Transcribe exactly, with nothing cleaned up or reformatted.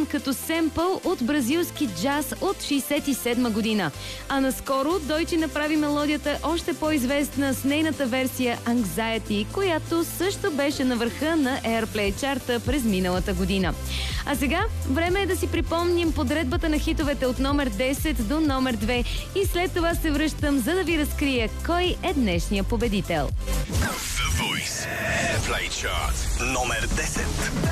използван като семпъл от бразилски джаз от шейсет и седма година. А наскоро Deutsche направи мелодията още по-известна с нейната версия Anxiety, която също беше на върха на Airplay чарта през миналата година. А сега време е да си припомним подредбата на хитовете от номер десет до номер две и след това се връщам, за да ви разкрия кой е днешния победител. The Voice Airplay Chart номер десет.